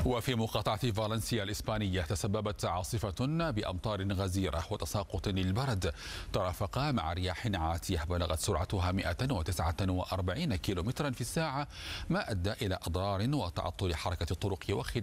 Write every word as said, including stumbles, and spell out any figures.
وفي مقاطعة فالنسيا الإسبانية تسببت عاصفة بأمطار غزيرة وتساقط للبرد ترافق مع رياح عاتية بلغت سرعتها مئة وتسعة وأربعين كيلومترا في الساعة، ما أدى إلى أضرار وتعطل حركة الطرق وخدمات